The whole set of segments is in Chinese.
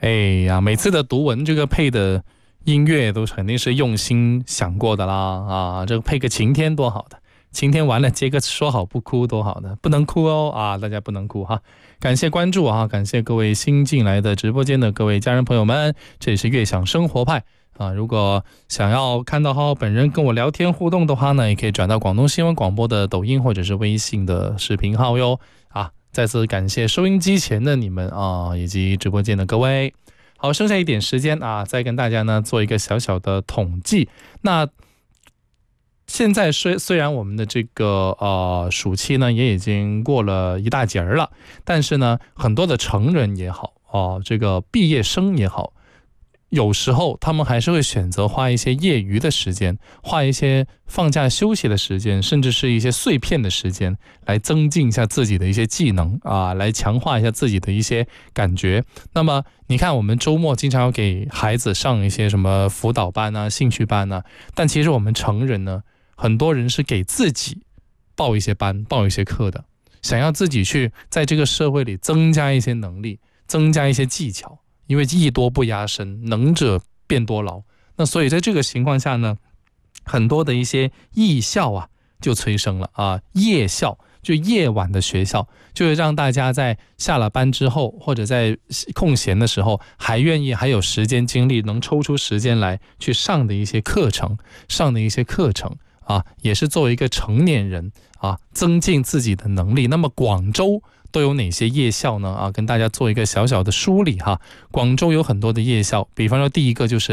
哎呀，每次的读文这个配的音乐都肯定是用心想过的啦啊，这个配个晴天多好的，晴天完了接个说好不哭多好的，不能哭哦啊，大家不能哭哈。感谢关注啊，感谢各位新进来的直播间的各位家人朋友们，这里是悦享生活派啊。如果想要看到浩浩本人跟我聊天互动的话呢，也可以转到广东新闻广播的抖音或者是微信的视频号哟啊。再次感谢收音机前的你们啊，以及直播间的各位。好，剩下一点时间啊，再跟大家呢做一个小小的统计。那现在虽然我们的这个暑期呢也已经过了一大截了，但是呢很多的成人也好这个毕业生也好，有时候他们还是会选择花一些业余的时间，花一些放假休息的时间，甚至是一些碎片的时间，来增进一下自己的一些技能啊，来强化一下自己的一些感觉。那么你看，我们周末经常要给孩子上一些什么辅导班啊、兴趣班啊，但其实我们成人呢，很多人是给自己报一些班、报一些课的，想要自己去在这个社会里增加一些能力，增加一些技巧。因为艺多不压身，能者变多劳。那所以在这个情况下呢，很多的一些艺校啊就催生了啊，夜校就夜晚的学校，就是让大家在下了班之后或者在空闲的时候还愿意还有时间精力能抽出时间来去上的一些课程啊，也是作为一个成年人啊增进自己的能力。那么广州都有哪些夜校呢？啊，跟大家做一个小小的梳理哈。广州有很多的夜校，比方说第一个就是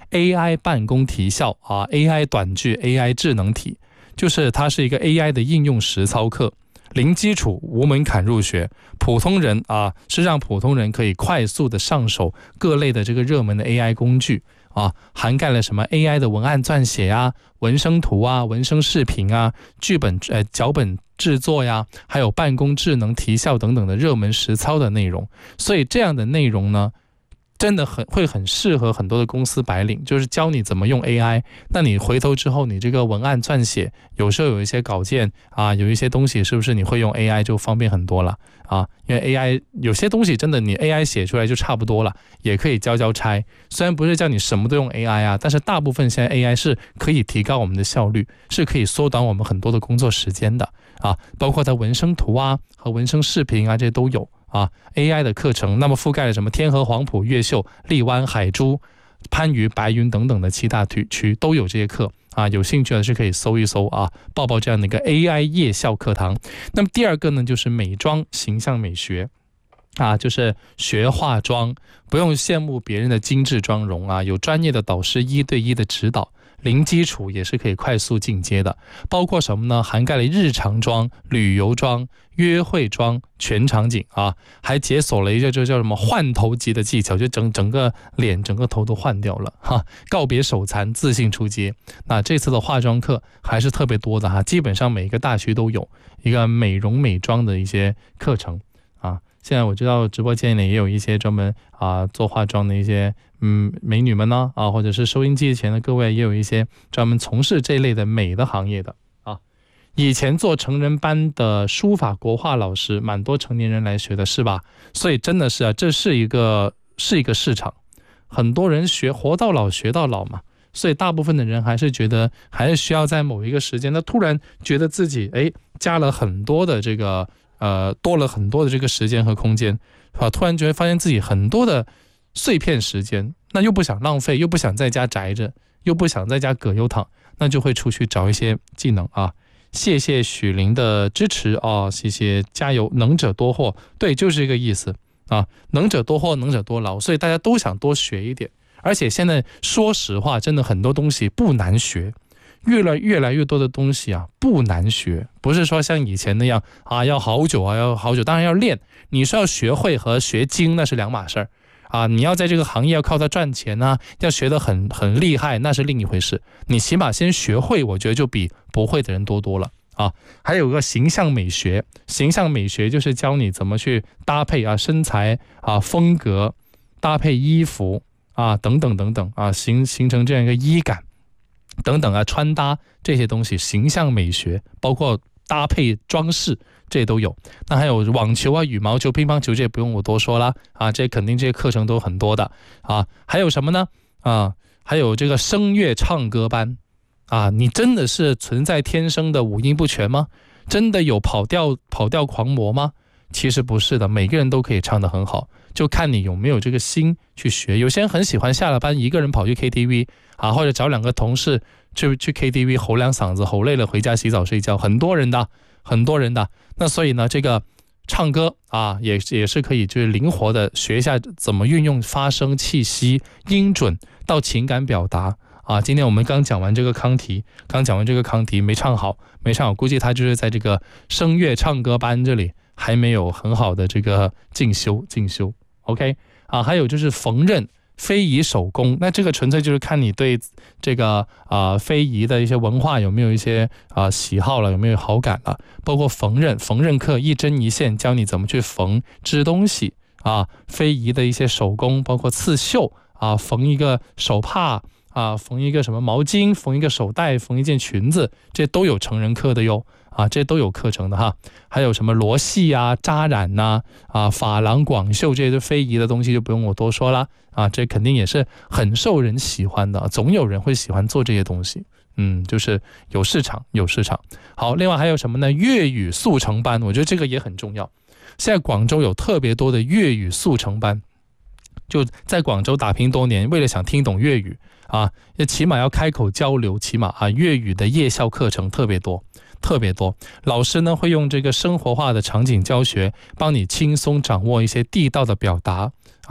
AI 办公题校啊 ，AI 短句 AI 智能题，就是它是一个 AI 的应用实操课，零基础无门槛入学，普通人啊是让普通人可以快速的上手各类的这个热门的 AI 工具啊，涵盖了什么 AI 的文案撰写啊、文生图啊、文生视频啊、脚本制作呀，还有办公智能提效等等的热门实操的内容。所以这样的内容呢，真的会很适合很多的公司白领，就是教你怎么用 AI。那你回头之后，你这个文案撰写，有时候有一些稿件啊，有一些东西是不是你会用 AI 就方便很多了啊？因为 AI 有些东西真的你 AI 写出来就差不多了，也可以交差。虽然不是叫你什么都用 AI 啊，但是大部分现在 AI 是可以提高我们的效率，是可以缩短我们很多的工作时间的啊，包括它文生图啊和文生视频啊，这些都有。啊 ，AI 的课程，那么覆盖了什么天河、黄埔、越秀、荔湾、海珠、番禺、白云等等的7大区都有这些课啊，有兴趣的是可以搜一搜啊，报这样的一个 AI 夜校课堂。那么第二个呢，就是美妆形象美学啊，就是学化妆，不用羡慕别人的精致妆容啊，有专业的导师1对1的指导。零基础也是可以快速进阶的，包括什么呢？涵盖了日常妆、旅游妆、约会妆、全场景啊，还解锁了一个就叫什么换头级的技巧，就整个脸、整个头都换掉了哈，告别手残，自信出街。那这次的化妆课还是特别多的哈，基本上每个大区都有一个美容美妆的一些课程啊。现在我知道直播间里也有一些专门做化妆的一些美女们呢或者是收音机前的各位也有一些专门从事这类的美的行业的啊。以前做成人班的书法国画老师，蛮多成年人来学的是吧？所以真的是这是一个市场，很多人活到老学到老嘛。所以大部分的人还是觉得还是需要在某一个时间，他突然觉得自己加了很多的这个多了很多的这个时间和空间，突然觉得发现自己很多的碎片时间，那又不想浪费，又不想在家宅着，又不想在家葛优躺，那就会出去找一些技能啊。谢谢许玲的支持谢谢，加油，能者多获，对，就是这个意思啊，能者多获，能者多劳，所以大家都想多学一点。而且现在说实话，真的很多东西不难学。越来越多的东西不难学，不是说像以前那样要好久要好久，当然要练。你说要学会和学精那是两码事啊，你要在这个行业要靠它赚钱要学得很厉害，那是另一回事。你起码先学会，我觉得就比不会的人多了啊。还有个形象美学，形象美学就是教你怎么去搭配身材风格，搭配衣服等等形成这样一个衣感。等等穿搭这些东西，形象美学包括搭配装饰，这些都有。那还有网球啊、羽毛球、乒乓球，这也不用我多说啦啊，这肯定这些课程都很多的啊。还有什么呢啊？还有这个声乐唱歌班啊，你真的是存在天生的五音不全吗？真的有跑调狂魔吗？其实不是的，每个人都可以唱得很好，就看你有没有这个心去学。有些人很喜欢下了班一个人跑去 KTV 啊，或者找2个同事去 KTV 吼2嗓子，吼累了回家洗澡睡觉，很多人的。那所以呢，这个唱歌啊，也是可以就是灵活的学一下怎么运用发声、气息、音准到情感表达啊。今天我们刚讲完这个康提没唱好，估计他就是在这个声乐唱歌班这里还没有很好的这个进修 OK 啊。还有就是缝纫、非遗手工，那这个纯粹就是看你对这个非遗的一些文化有没有一些喜好了，有没有好感了。包括缝纫课，一针一线教你怎么去缝织东西啊，非遗的一些手工，包括刺绣啊，缝一个手帕啊，缝一个什么毛巾，缝一个手袋，缝一件裙子，这都有成人课的哟啊，这都有课程的哈。还有什么罗戏啊、扎染呐珐琅广绣，这些非遗的东西就不用我多说了啊，这肯定也是很受人喜欢的，总有人会喜欢做这些东西。就是有市场。好，另外还有什么呢？粤语速成班，我觉得这个也很重要。现在广州有特别多的粤语速成班，就在广州打拼多年，为了想听懂粤语啊，也起码要开口交流，起码粤语的夜校课程特别多。老师呢会用这个生活化的场景教学，帮你轻松掌握一些地道的表达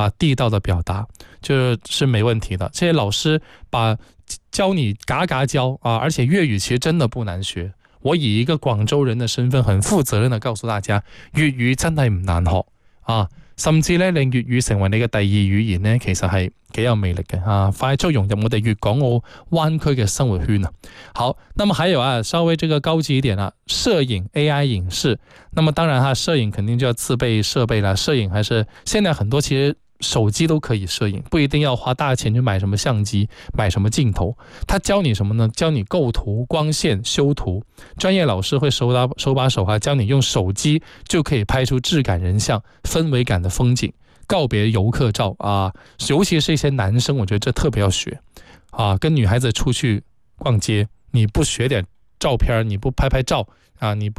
就是没问题的。这些老师教你嘎嘎教啊，而且粤语其实真的不难學。我以一個廣州人的身份，很負責任地告訴大家，粵語真係唔難學啊，甚至咧令粵語成為你嘅第二語言咧，其實係幾有魅力嘅啊，快速融入我哋粵港澳灣區嘅生活圈啊。好，那麼還有稍微這個高級一點攝影 AI 影視，那麼當然攝影肯定就要自備設備啦，攝影還是現在很多其實手機都可以攝影，不一定要花大錢去買什麼相機，買什麼鏡頭。他教你什麼呢？教你構圖、光線、修圖。專業老師會手把手教你用手機就可以拍出質感人像、氛圍感的風景，告別遊客照啊。尤其是一些男生，我覺得這特別要學啊。跟女孩子出去逛街，你不學點照片，你不拍照啊，你不